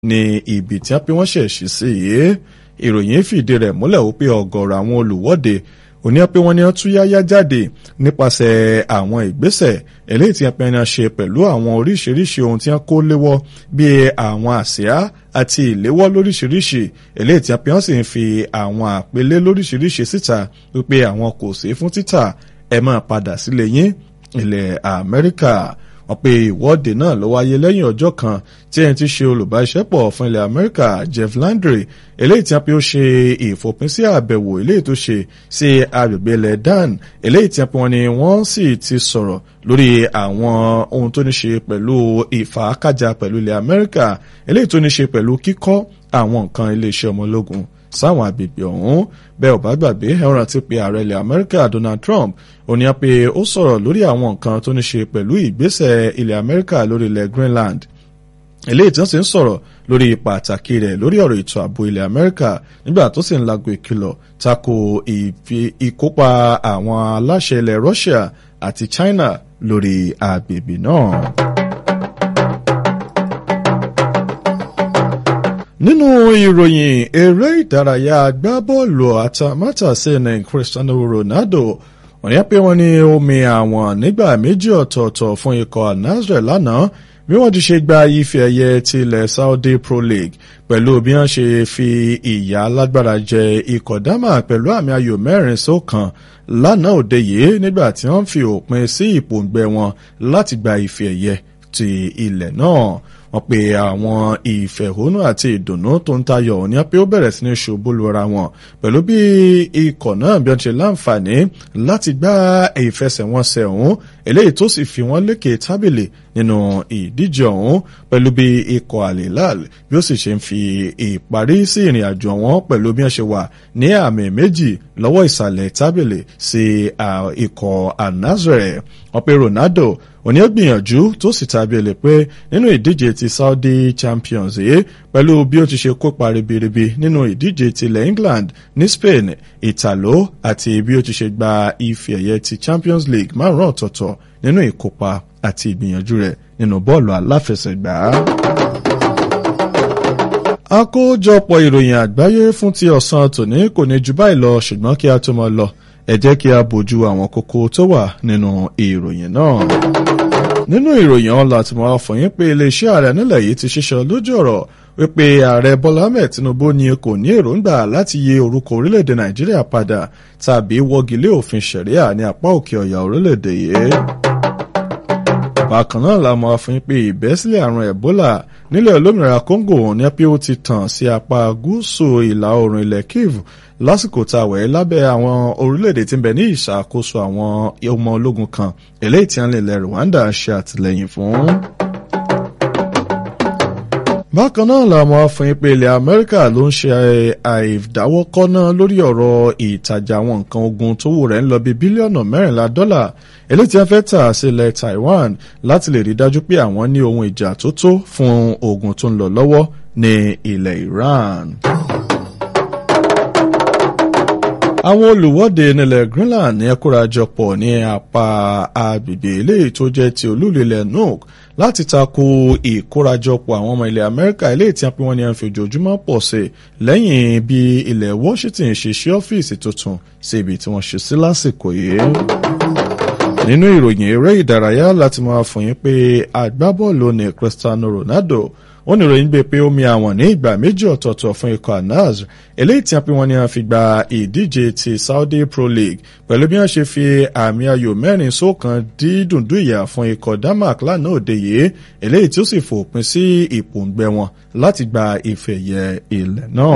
ní ibi tí wọ́n ṣẹ̀ṣì sí yìí. Ìròyìn fìdí rẹ̀ múlẹ̀ wípé ọ̀gọ̀rọ̀ àwọn olùwọ́de òní pé wọ́n ní wọ́n tú yáyá jáde nípasẹ̀ àwọn ìgbésẹ̀ eléyìí tí wọ́n ṣe pẹ̀lú àwọn oríṣiríṣi ohun tí wọ́n kó léwọ́ bíi àwọn àsíá àti ìléwọ́ lóríṣiríṣi eléyìí tí wọ́n sì ń fi àwọn àpélé lóríṣiríṣi síta wípé àwọn kò sí fún títà ẹ máa padà sílé yín ilẹ̀ Amẹ́ríkà. Wọ́n pe ìwọ́de náà ló wáyé lẹ́yìn ọjọ́ kan tí ẹni tí ṣe olùbáṣepọ̀ fún ilẹ̀ Amẹ́ríkà Jeff Landry eléyìí tí wọ́n ṣe ìfòpin sí àbẹ̀wò eléyìí tó ṣe sí agbègbè ilẹ̀ Dan eléyìí tí wọ́n ní wọ́n sì ti sọ̀rọ̀ lórí àwọn ohun tó ní ṣe pẹ̀lú ìfàákàjà pẹ̀lú ilẹ̀ Amẹ́ríkà eléyìí tó ní ṣe pẹ̀lú kíkọ́ àwọn nǹkan iléeṣẹ́ ọmọ ológun sáwọn àgbègbè ọ̀hún. Bẹ́ẹ̀ ò bá gbàgbé ẹ rántí pé ààrẹ ilẹ̀ Amẹ́ríkà Donald Trump ó ní pé ó sọ̀rọ̀ lórí àwọn nǹkan tó ní ṣe pẹ̀lú ìgbésẹ̀ ilẹ̀ Amẹ́ríkà lórí ilẹ̀ Greenland eléyìí tí wọ́n sì ń sọ̀rọ̀ lórí pàtàkì rẹ̀ lórí ọ̀rọ̀ ètò ààbò ilẹ̀ Amẹ́ríkà nígbà tó sì ń lago ìkìlọ̀ tako ìkópa àwọn aláṣẹ ilẹ̀ Russia àti China lórí àgbègbè náà. Nínú ìròyìn eré ìdárayá agbábọ́ọ̀lù àtàmátàsé ní Cristiano Ronaldo wọ́n ní pé wọ́n ní omi àwọn nígbà méjì ọ̀tọ̀ọ̀tọ̀ fún ikọ̀ Al-Nassr lánàá bí wọ́n ti ṣe gba ife ẹ̀yẹ ti ilẹ̀ Saudi Pro League pẹ̀lú bí wọ́n ṣe fi ìyà alágbára jẹ ikọ̀ Dama pẹ̀lú àmì ayò 4-1 lánàá òde yìí nígbà tí wọ́n fi òpin sí ìpòǹgbẹ wọn láti gba ife ẹ̀yẹ ti ilẹ̀ náà. Wọ́n pe àwọn ìfẹ̀hónú àti ìdùnnú tó ń tayọ̀ ní pé ó bẹ̀rẹ̀ sí ní ṣubú lura wọn pẹ̀lú bí ikọ̀ náà bí wọ́n ṣe láǹfààní láti gbá ìfẹsẹ̀wọnsẹ̀ ọ̀hún eléyìí tó sì fi wọ́n lékè tábìlì nínú ìdíje ọ̀hún pẹ̀lú bí ikọ̀ Al-Hilal bí ó sì ṣe ń fi ìparí sí ìrìn àjò wọn pẹ̀lú bí wọ́n ṣe wà ní àmì méjì lọ́wọ́ ìsàlẹ̀ tábìlì sí ikọ̀ Al-Nassr. Wọ́n pe Ronaldo òní ó gbìyànjú tó sì tábìlì pé nínú ìdíje ti Saudi Champions yìí pẹ̀lú bí ó ti ṣe kópa ribiribi nínú ìdíje ti ilẹ̀ England ní Spain, Italo àti bí ó ti ṣe gba ife ẹ̀yẹ ti Champions League 5 ọ̀tọ̀ọ̀tọ̀ nínú ìkópa àti ìgbìyànjú rẹ̀ nínú bọ́ọ̀lù aláfẹsẹ̀gbá. Àkójọpọ̀ ìròyìn àgbáyé fún ti ọ̀sán tòní kò ní jù báyìí lọ ṣùgbọ́n kí a tó máa lọ ẹ jẹ́ kí a bójú àwọn kókó tó wà nínú ìròyìn náà. Nínú ìròyìn ọ̀la tí mo wá fún yín pé iléeṣẹ́ ààrẹ nílẹ̀ yìí ti ṣiṣẹ́ lójú ọ̀rọ̀ wípé ààrẹ Bọ́lá Ahmed Tinubu ni kò ní èròǹgbà láti yí orúkọ orílẹ̀-èdè Nàìjíríà padà tàbí wọ́gilé òfin ṣẹ̀ríà ní apá òkè ọ̀yà orílẹ̀-èdè yìí. Bákan náà la mọ̀ fún yín pé ìbẹ́sílẹ̀ àrùn Ebola nílẹ̀ olómìnira Congo ní pé ó ti tàn sí apá gúúsù ìlà oòrùn ilẹ̀ Kivu lásìkò tá a wẹ̀ lábẹ́ àwọn orílẹ̀-èdè tí ń bẹ ní ìṣàkóso àwọn ọmọ ológun kan eléyìí tí wọ́n lè ilẹ̀ Rwanda ṣe àtìlẹ́yìn fún. Bákan náà la mọ̀ fún yín pé ilẹ̀ Amẹ́ríkà ló ń ṣe àìdáwọ́kọ́ná lórí ọ̀rọ̀ ìtajà àwọn nǹkan ogun tó wù rẹ̀ ń lọ bí bílíọ̀nù $14 eléyìí tí wọ́n fẹ́ tà sí ilẹ̀ Taiwan láti lè rí dájú pé àwọn ní ohun ìjà tó tó fún ogun tó ń lọ lọ́wọ́ ní ilẹ̀ Iran. Àwọn olùwọ́de nílẹ̀ Greenland ní ẹkúrajọpọ̀ ní apá agbègbè eléyìí tó jẹ́ ti olúlu ilẹ̀ Nuuk láti tako ìkórajọpọ̀ àwọn ọmọ ilẹ̀ Amẹ́ríkà eléyìí tí wọ́n ní fi ojoojúmọ́ pọ̀ sí lẹ́yìn bí ilẹ̀ Washington ṣe ṣí ọ́fíìsì tuntun sí ibi tí wọ́n ṣe sí lásìkò yìí. Nínú ìròyìn eré ìdárayá láti máa fún yín pé agbábọ́ọ̀lù ní Cristiano Ronaldo wọ́n ní ìròyìn gbé pé ó mi àwọn ní ìgbà méjì ọ̀tọ̀ọ̀tọ̀ fún ikọ̀ Al-Nassr eléyìí tí wọ́n ní a fi gba ìdíje ti Saudi Pro League pẹ̀lú bí wọ́n ṣe fi àmì ayò 4-1 dídùndú ìyà fún ikọ̀ Denmark lánàá òde yìí eléyìí tí ó sì fòpin sí ìpòǹgbẹ wọn láti gba ife ẹ̀yẹ ilẹ̀ náà.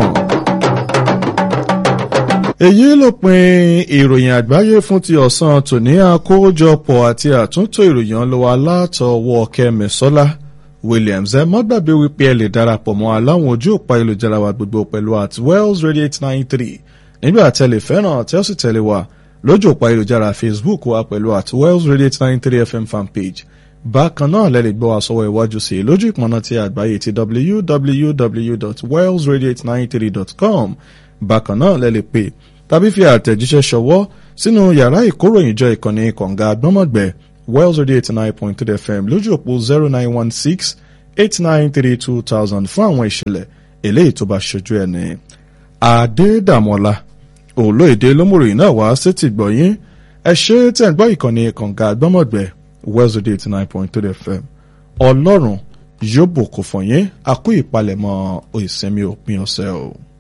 Èyí ló pin ìròyìn àgbáyé fún ti ọ̀sán tòní. Àkójọpọ̀ àti àtúntò ìròyìn ọlọ́wọ́ látọwọ́ Kẹ́misọ́lá Williams. Ẹ má gbàgbé wípé ẹ lè darapọ̀ mọ́ aláwọn ojú òpá ìlújára wa gbogbo pẹ̀lú @Wells Radio 893 nígbà tẹ́lẹ̀ fẹ́ràn tẹ́ ó sì tẹ̀lé wa lójú òpá ìlújára Facebook wa pẹ̀lú @Wells Radio 893 FM fanpage. Bákan náà lẹ lè gbọ́ wa sọ́wọ́ iwájú sí lójú ìpọnà ti àgbáyé ti www.wellsradio893.com. Bákan náà lẹ lè pè tàbí fi àtẹ̀jíṣẹ́ ṣọwọ́ sínú yàrá ìkóròyìnjọ ìkànnì kọ̀ǹga àgbọ́mọ̀gbẹ́ Wells Radio 89.3 FM lójú òpó 08089322000 fún àwọn ìṣẹ̀lẹ̀ eléyìí tó bá ṣojú ẹni. Adédàmọ́lá olóyèdè lómùròyìn náà wá sétí gbọ̀yìn. Ẹ ṣé tẹ̀ ń gbọ́ ìkànnì kànga àgbọ́mọ̀gbẹ́ Wells Radio 89.3 FM. Ọlọ́run yóò bùkún fún yín. A kú ìpalẹ̀mọ́ ìsinmi òpin ọ̀sẹ̀ o.